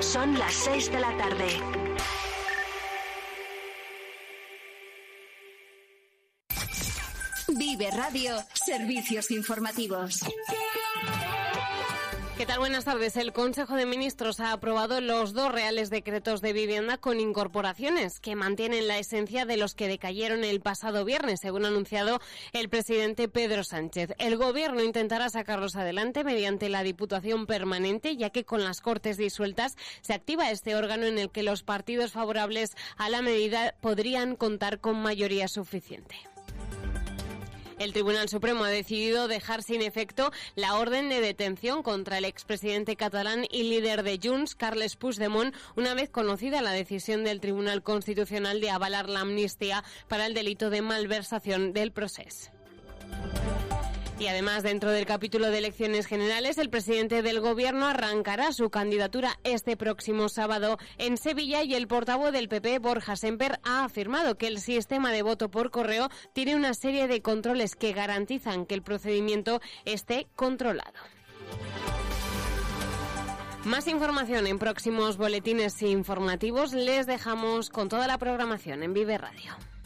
Son las 6 de la tarde. Vive Radio, servicios informativos. ¿Qué tal? Buenas tardes. El Consejo de Ministros ha aprobado los 2 reales decretos de vivienda con incorporaciones que mantienen la esencia de los que decayeron el pasado viernes, según ha anunciado el presidente Pedro Sánchez. El Gobierno intentará sacarlos adelante mediante la Diputación Permanente, ya que con las Cortes disueltas se activa este órgano en el que los partidos favorables a la medida podrían contar con mayoría suficiente. El Tribunal Supremo ha decidido dejar sin efecto la orden de detención contra el expresidente catalán y líder de Junts, Carles Puigdemont, una vez conocida la decisión del Tribunal Constitucional de avalar la amnistía para el delito de malversación del procés. Y además, dentro del capítulo de elecciones generales, el presidente del Gobierno arrancará su candidatura este próximo sábado en Sevilla y el portavoz del PP, Borja Semper, ha afirmado que el sistema de voto por correo tiene una serie de controles que garantizan que el procedimiento esté controlado. Más información en próximos boletines informativos. Les dejamos con toda la programación en Vive Radio.